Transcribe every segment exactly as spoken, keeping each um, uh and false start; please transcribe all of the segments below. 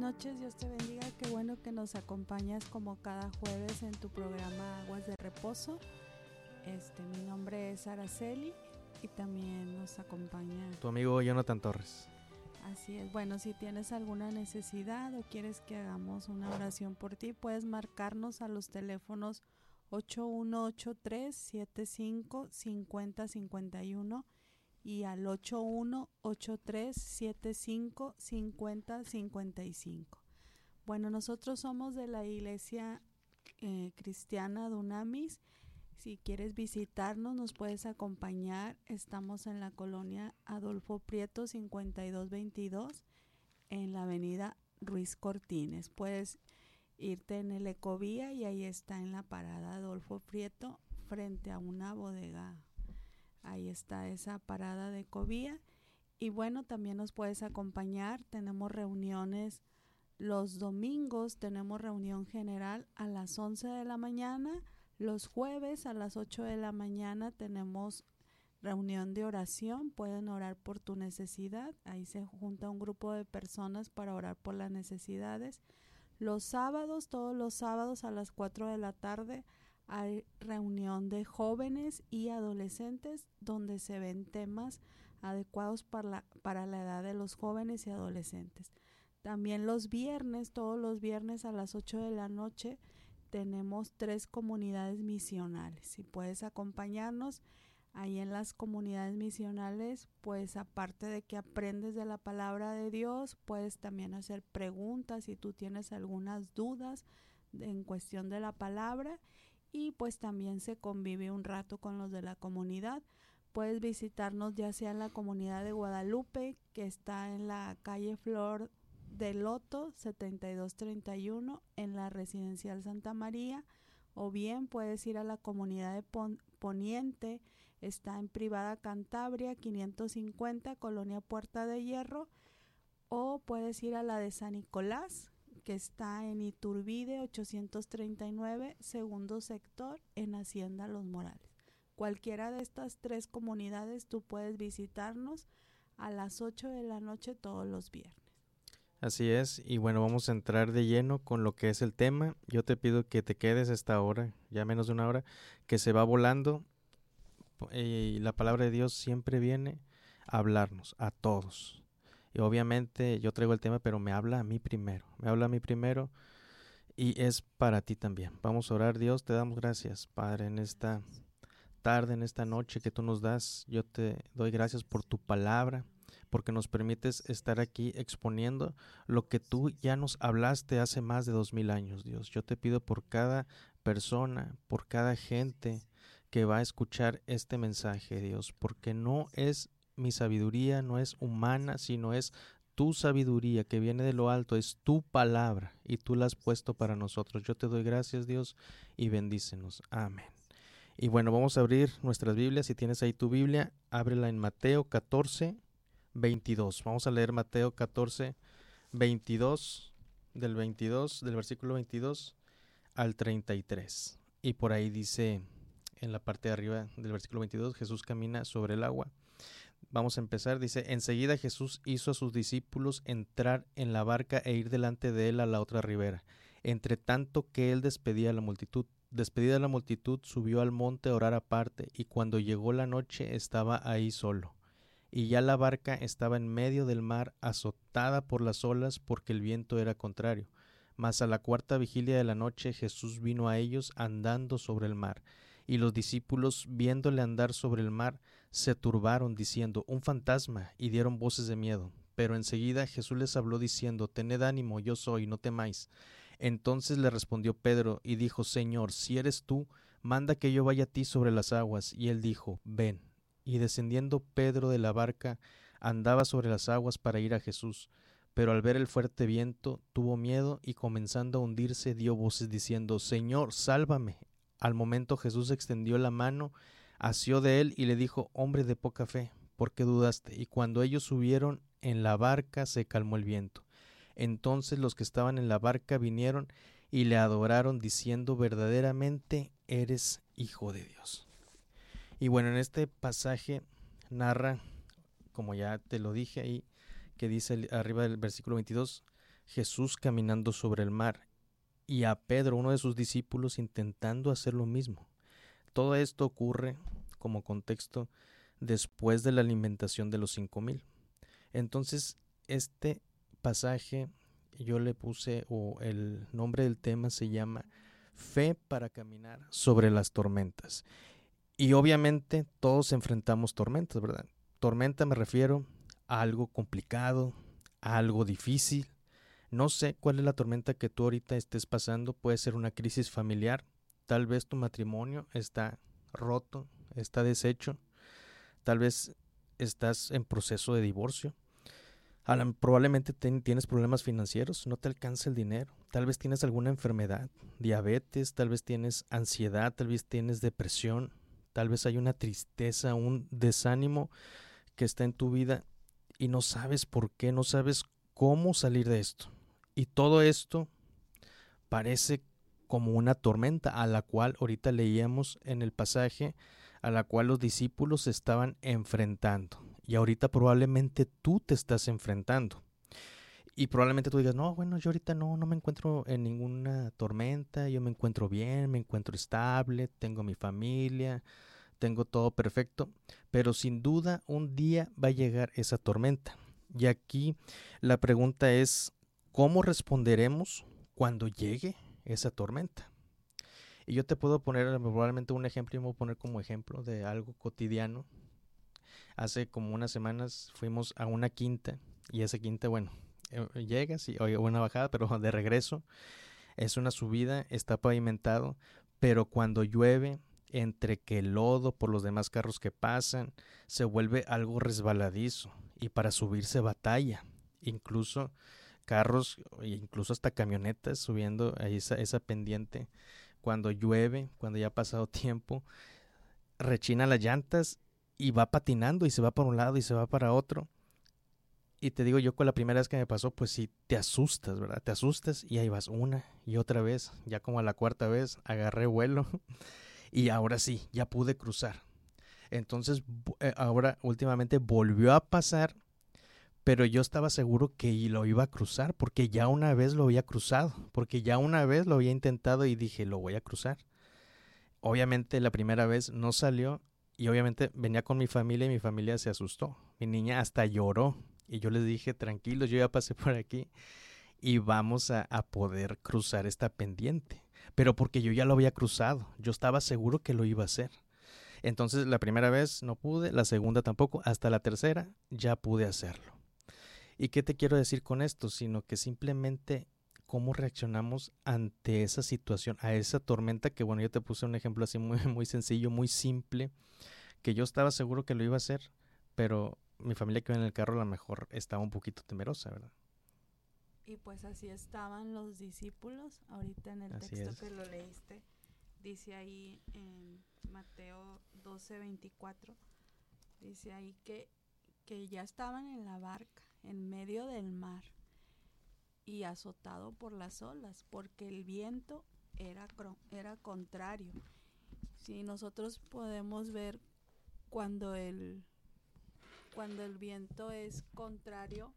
noches, Dios te bendiga. Qué bueno que nos acompañas como cada jueves en tu programa Aguas de Reposo. Este, mi nombre es Araceli y también nos acompaña tu amigo Jonathan Torres. Así es. Bueno, si tienes alguna necesidad o quieres que hagamos una oración por ti, puedes marcarnos a los teléfonos ocho uno ocho tres, siete cinco, cinco cero cinco uno y al ocho uno ocho tres, siete cinco, cinco cero cinco cinco. Bueno, nosotros somos de la iglesia eh, cristiana Dunamis. Si quieres visitarnos, nos puedes acompañar. Estamos en la colonia Adolfo Prieto cincuenta y dos veintidós en la avenida Ruiz Cortines. Puedes irte en el Ecovía y ahí está en la parada Adolfo Prieto frente a una bodega. Ahí está esa parada de Ecovía. Y bueno, también nos puedes acompañar. Tenemos reuniones los domingos, tenemos reunión general a las once de la mañana. Los jueves a las ocho de la mañana tenemos reunión de oración. Pueden orar por tu necesidad. Ahí se junta un grupo de personas para orar por las necesidades. Los sábados, todos los sábados a las cuatro de la tarde, hay reunión de jóvenes y adolescentes donde se ven temas adecuados para la, para la edad de los jóvenes y adolescentes. También los viernes, todos los viernes a las ocho de la noche, tenemos tres comunidades misionales. Si puedes acompañarnos ahí en las comunidades misionales, pues aparte de que aprendes de la palabra de Dios, puedes también hacer preguntas si tú tienes algunas dudas en cuestión de la palabra, y pues también se convive un rato con los de la comunidad. Puedes visitarnos ya sea en la comunidad de Guadalupe, que está en la calle Flor de Loto setenta y dos treinta y uno en la residencial Santa María, o bien puedes ir a la comunidad de Pon- Poniente, está en Privada Cantabria quinientos cincuenta, Colonia Puerta de Hierro, o puedes ir a la de San Nicolás, que está en Iturbide ochocientos treinta y nueve, segundo sector, en Hacienda Los Morales. Cualquiera de estas tres comunidades tú puedes visitarnos a las ocho de la noche todos los viernes. Así es, y bueno, vamos a entrar de lleno con lo que es el tema. Yo te pido que te quedes esta hora, ya menos de una hora, que se va volando, y la palabra de Dios siempre viene a hablarnos, a todos. Y obviamente yo traigo el tema, pero me habla a mí primero, me habla a mí primero y es para ti también. Vamos a orar. Dios, te damos gracias, Padre, en esta tarde, en esta noche que tú nos das. Yo te doy gracias por tu palabra, porque nos permites estar aquí exponiendo lo que tú ya nos hablaste hace más de dos mil años, Dios. Yo te pido por cada persona, por cada gente que va a escuchar este mensaje, Dios, porque no es mi sabiduría, no es humana, sino es tu sabiduría que viene de lo alto, es tu palabra y tú la has puesto para nosotros. Yo te doy gracias, Dios, y bendícenos. Amén. Y bueno, vamos a abrir nuestras Biblias. Si tienes ahí tu Biblia, ábrela en Mateo catorce, veintidós. Vamos a leer Mateo catorce, veintidós, del veintidós, del versículo veintidós al treinta y tres. Y por ahí dice, en la parte de arriba del versículo veintidós, Jesús camina sobre el agua. Vamos a empezar, dice: enseguida Jesús hizo a sus discípulos entrar en la barca e ir delante de él a la otra ribera, entre tanto que él despedía a la multitud. Despedida la multitud, subió al monte a orar aparte, y cuando llegó la noche estaba ahí solo. Y ya la barca estaba en medio del mar, azotada por las olas, porque el viento era contrario. Mas a la cuarta vigilia de la noche Jesús vino a ellos andando sobre el mar. Y los discípulos, viéndole andar sobre el mar, se turbaron, diciendo: un fantasma, y dieron voces de miedo. Pero enseguida Jesús les habló diciendo: tened ánimo, yo soy, no temáis. Entonces le respondió Pedro y dijo: Señor, si eres tú, manda que yo vaya a ti sobre las aguas. Y él dijo: ven. Y descendiendo Pedro de la barca, andaba sobre las aguas para ir a Jesús. Pero al ver el fuerte viento, tuvo miedo y comenzando a hundirse, dio voces diciendo: Señor, sálvame. Al momento Jesús extendió la mano, asió de él y le dijo: hombre de poca fe, ¿por qué dudaste? Y cuando ellos subieron en la barca, se calmó el viento. Entonces los que estaban en la barca vinieron y le adoraron, diciendo: verdaderamente eres Hijo de Dios. Y bueno, en este pasaje narra, como ya te lo dije ahí, que dice arriba del versículo veintidós, Jesús caminando sobre el mar y a Pedro, uno de sus discípulos, intentando hacer lo mismo. Todo esto ocurre, como contexto, después de la alimentación de los cinco mil. Entonces, este pasaje yo le puse, o el nombre del tema se llama Fe para caminar sobre las tormentas. Y obviamente todos enfrentamos tormentas, ¿verdad? Tormenta me refiero a algo complicado, a algo difícil. No sé cuál es la tormenta que tú ahorita estés pasando. Puede ser una crisis familiar. Tal vez tu matrimonio está roto, está deshecho. Tal vez estás en proceso de divorcio. La, probablemente ten, tienes problemas financieros, no te alcanza el dinero. Tal vez tienes alguna enfermedad, diabetes, tal vez tienes ansiedad, tal vez tienes depresión. Tal vez hay una tristeza, un desánimo que está en tu vida y no sabes por qué, no sabes cómo salir de esto. Y todo esto parece como una tormenta a la cual ahorita leíamos en el pasaje, a la cual los discípulos se estaban enfrentando. Y ahorita probablemente tú te estás enfrentando. Y probablemente tú digas, no, bueno, yo ahorita no, no me encuentro en ninguna tormenta, yo me encuentro bien, me encuentro estable, tengo mi familia, tengo todo perfecto. Pero sin duda un día va a llegar esa tormenta. Y aquí la pregunta es, ¿cómo responderemos cuando llegue esa tormenta? Y yo te puedo poner probablemente un ejemplo, y me voy a poner como ejemplo de algo cotidiano. Hace como unas semanas fuimos a una quinta, y esa quinta, bueno, eh, llegas y oye, una bajada, pero de regreso es una subida, está pavimentado, pero cuando llueve, entre que el lodo por los demás carros que pasan, se vuelve algo resbaladizo y para subirse batalla. Incluso carros, incluso hasta camionetas subiendo a esa, esa pendiente. Cuando llueve, cuando ya ha pasado tiempo, rechina las llantas y va patinando y se va para un lado y se va para otro. Y te digo, yo con la primera vez que me pasó, pues sí, te asustas, ¿verdad? Te asustas y ahí vas una y otra vez. Ya como a la cuarta vez agarré vuelo y ahora sí, ya pude cruzar. Entonces, eh, ahora últimamente volvió a pasar, pero yo estaba seguro que lo iba a cruzar porque ya una vez lo había cruzado, porque ya una vez lo había intentado y dije, lo voy a cruzar. Obviamente la primera vez no salió y obviamente venía con mi familia y mi familia se asustó. Mi niña hasta lloró y yo les dije, tranquilos, yo ya pasé por aquí y vamos a, a poder cruzar esta pendiente. Pero porque yo ya lo había cruzado, yo estaba seguro que lo iba a hacer. Entonces la primera vez no pude, la segunda tampoco, hasta la tercera ya pude hacerlo. ¿Y qué te quiero decir con esto? Sino que simplemente cómo reaccionamos ante esa situación, a esa tormenta que, bueno, yo te puse un ejemplo así muy, muy sencillo, muy simple, que yo estaba seguro que lo iba a hacer, pero mi familia que iba en el carro a lo mejor estaba un poquito temerosa, ¿verdad? Y pues así estaban los discípulos, ahorita en el así texto es. que lo leíste, dice ahí en Mateo doce veinticuatro, dice ahí que, que ya estaban en la barca, en medio del mar, y azotado por las olas, porque el viento era, era contrario. Si nosotros podemos ver cuando el, cuando el viento es contrario,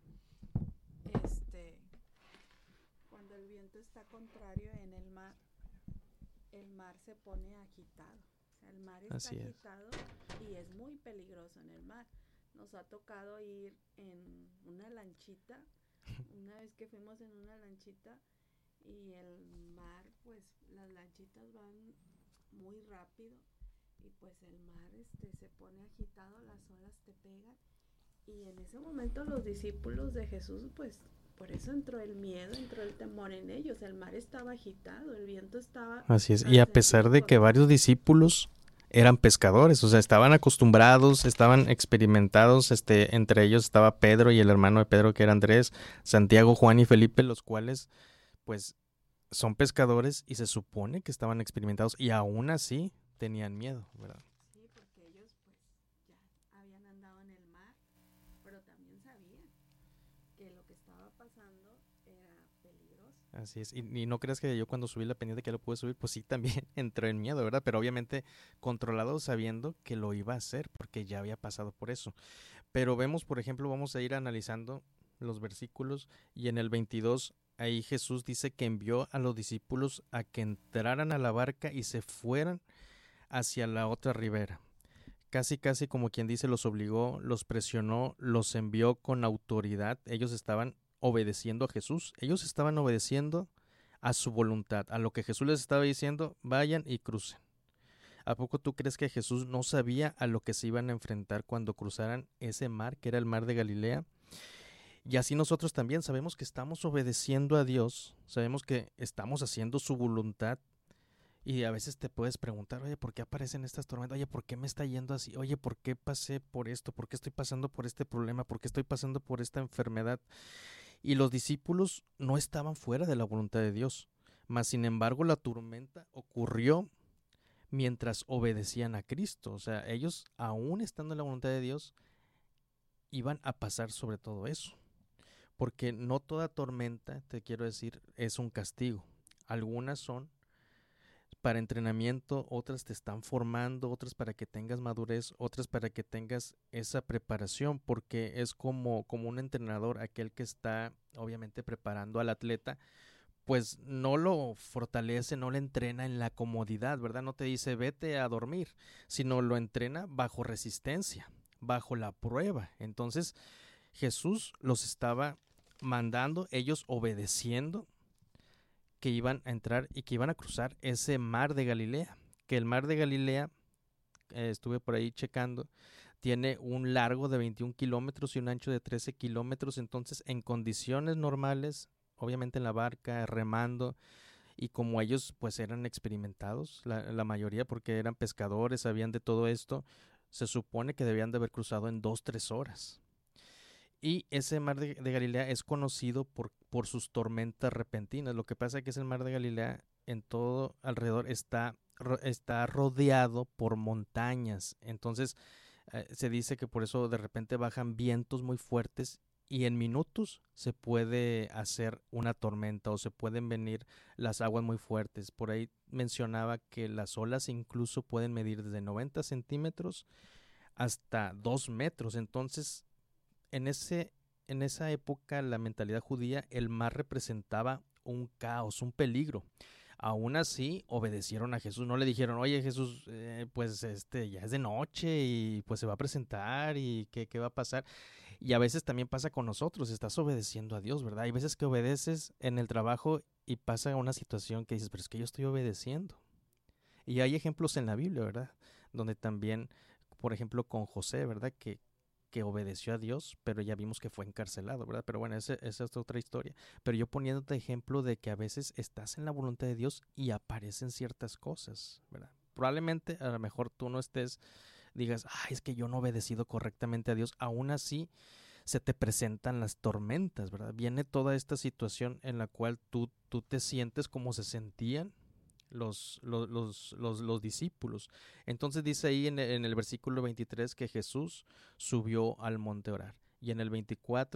este, cuando el viento está contrario en el mar, el mar se pone agitado. O sea, el mar está Así agitado es. Y es muy peligroso en el mar. Nos ha tocado ir en una lanchita, una vez que fuimos en una lanchita y el mar, pues las lanchitas van muy rápido y pues el mar este se pone agitado, las olas te pegan y en ese momento los discípulos de Jesús, pues por eso entró el miedo, entró el temor en ellos. El mar estaba agitado, el viento estaba... Así es, y a pesar de que varios discípulos eran pescadores, o sea, estaban acostumbrados, estaban experimentados, este, entre ellos estaba Pedro y el hermano de Pedro que era Andrés, Santiago, Juan y Felipe, los cuales pues son pescadores y se supone que estaban experimentados y aún así tenían miedo, ¿verdad? Sí, porque ellos pues ya habían andado en el mar, pero también sabían que lo que estaba pasando era peligroso. Así es, y, y no creas que yo cuando subí la pendiente que lo pude subir, pues sí, también entró en miedo, ¿verdad? Pero obviamente controlado sabiendo que lo iba a hacer, porque ya había pasado por eso. Pero vemos, por ejemplo, vamos a ir analizando los versículos, y en el veintidós ahí Jesús dice que envió a los discípulos a que entraran a la barca y se fueran hacia la otra ribera. Casi, casi como quien dice, los obligó, los presionó, los envió con autoridad. Ellos estaban obedeciendo a Jesús, ellos estaban obedeciendo a su voluntad, a lo que Jesús les estaba diciendo, vayan y crucen. ¿A poco tú crees que Jesús no sabía a lo que se iban a enfrentar cuando cruzaran ese mar, que era el mar de Galilea? Y así nosotros también sabemos que estamos obedeciendo a Dios, sabemos que estamos haciendo su voluntad. Y a veces te puedes preguntar, oye, ¿por qué aparecen estas tormentas? Oye, ¿por qué me está yendo así? Oye, ¿por qué pasé por esto? ¿Por qué estoy pasando por este problema? ¿Por qué estoy pasando por esta enfermedad? Y los discípulos no estaban fuera de la voluntad de Dios, mas sin embargo la tormenta ocurrió mientras obedecían a Cristo. O sea, ellos, aún estando en la voluntad de Dios, iban a pasar sobre todo eso. Porque no toda tormenta, te quiero decir, es un castigo. Algunas son para entrenamiento, otras te están formando, otras para que tengas madurez, otras para que tengas esa preparación, porque es como, como un entrenador, aquel que está obviamente preparando al atleta, pues no lo fortalece, no le entrena en la comodidad, ¿verdad? No te dice vete a dormir, sino lo entrena bajo resistencia, bajo la prueba. Entonces Jesús los estaba mandando, ellos obedeciendo, que iban a entrar y que iban a cruzar ese mar de Galilea, que el mar de Galilea, eh, estuve por ahí checando, tiene un largo de veintiún kilómetros y un ancho de trece kilómetros. Entonces en condiciones normales, obviamente en la barca, remando, y como ellos pues eran experimentados, la, la mayoría porque eran pescadores, sabían de todo esto, se supone que debían de haber cruzado en dos, tres horas. Y ese mar de, de Galilea es conocido por, por sus tormentas repentinas. Lo que pasa es que ese mar de Galilea en todo alrededor está, está rodeado por montañas. Entonces eh, se dice que por eso de repente bajan vientos muy fuertes y en minutos se puede hacer una tormenta o se pueden venir las aguas muy fuertes. Por ahí mencionaba que las olas incluso pueden medir desde noventa centímetros hasta dos metros. Entonces En, ese, en esa época, la mentalidad judía, el mar representaba un caos, un peligro. Aún así, obedecieron a Jesús. No le dijeron, oye Jesús, eh, pues este ya es de noche y pues se va a presentar y ¿qué, qué va a pasar? Y a veces también pasa con nosotros, estás obedeciendo a Dios, ¿verdad? Hay veces que obedeces en el trabajo y pasa una situación que dices, pero es que yo estoy obedeciendo. Y hay ejemplos en la Biblia, ¿verdad? Donde también, por ejemplo, con José, ¿verdad? Que que obedeció a Dios, pero ya vimos que fue encarcelado, ¿verdad? Pero bueno, ese, esa es otra historia. Pero yo poniéndote ejemplo de que a veces estás en la voluntad de Dios y aparecen ciertas cosas, ¿verdad? Probablemente a lo mejor tú no estés, digas, ay, es que yo no he obedecido correctamente a Dios. Aún así se te presentan las tormentas, ¿verdad? Viene toda esta situación en la cual tú, tú te sientes como se sentían Los, los, los, los, los discípulos. Entonces dice ahí en el, en el versículo veintitrés que Jesús subió al monte a orar. Y en el veinticuatro